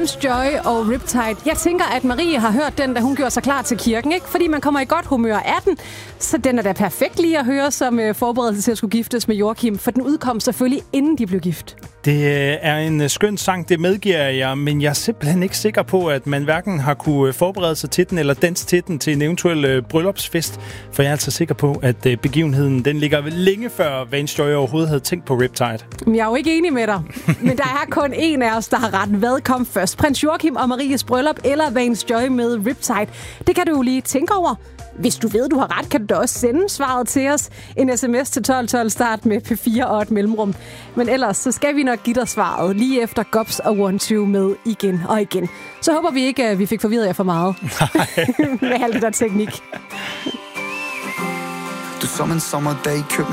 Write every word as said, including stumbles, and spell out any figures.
Vance Joy og Riptide. Jeg tænker, at Marie har hørt den, da hun gjorde sig klar til kirken, ikke? Fordi man kommer i godt humør af den, så den er da perfekt lige at høre som uh, forberedelse til at skulle giftes med Joachim, for den udkom selvfølgelig, inden de blev gift. Det er en skøn sang, det medgiver jeg, men jeg er simpelthen ikke sikker på, at man hverken har kunne forberede sig til den eller danse til den til en eventuel uh, bryllupsfest, for jeg er altså sikker på, at uh, begivenheden den ligger længe før Vance Joy overhovedet havde tænkt på Riptide. Jeg er jo ikke enig med dig, men der er kun en af os, der har ret. Hvad kom først? Prins Joachim og Maries bryllup eller Vance Joy med Riptide? Det kan du jo lige tænke over. Hvis du ved, du har ret, kan du da også sende svaret til os. En sms til tolv tolv start med P fire og et mellemrum. Men ellers, så skal vi nok give dig svaret lige efter Gobs og One Two med igen og igen. Så håber vi ikke, at vi fik forvirret jer for meget. Med alt det der teknik. Du som en sommerdag i København.